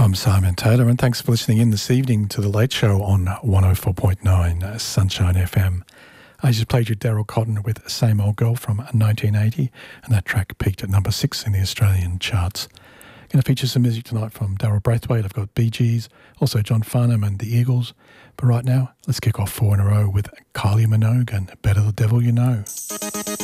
I'm Simon Taylor, and thanks for listening in this evening to The Late Show on 104.9 Sunshine FM. I just played you Daryl Cotton with Same Old Girl from 1980, and that track peaked at number 6 in the Australian charts. Going to feature some music tonight from Daryl Braithwaite. I've got Bee Gees, also John Farnham and the Eagles. But right now, let's kick off 4 in a row with Kylie Minogue and Better the Devil You Know.